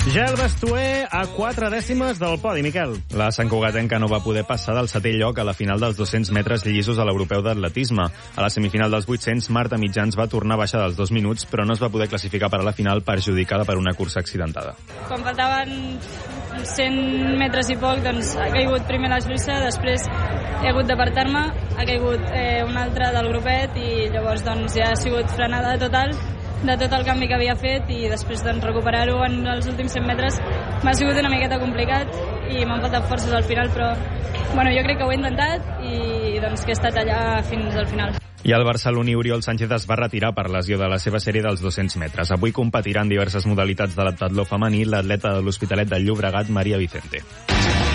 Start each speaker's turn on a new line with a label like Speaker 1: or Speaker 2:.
Speaker 1: Ja el Bastuer a 4 dècimes del podi, Miquel.
Speaker 2: La santcugatenca no va poder passar del 7è lloc a la final dels 200 metres llisos a l'europeu d'atletisme. A la semifinal dels 800, Marta Mitjans va tornar a baixar dels 2 minuts, però no es va poder classificar per a la final perjudicada per una cursa accidentada.
Speaker 3: Quan faltaven 100 metres i poc, doncs ha caigut primer la suïssa, després he hagut d'apartar-me, ha caigut una altra del grupet i llavors doncs ja ha sigut frenada total de tot el canvi que havia fet i després doncs, recuperar-ho en els últims 100 metres m'ha sigut una miqueta complicat i m'han faltat forces al final, però bueno, jo crec que ho he intentat i doncs, que he estat allà fins al final.
Speaker 2: I el barceloní Oriol Sánchez es va retirar per lesió de la seva sèrie dels 200 metres. Avui competirà en diverses modalitats de l'heptatló femení l'atleta de l'Hospitalet de Llobregat, Maria Vicente.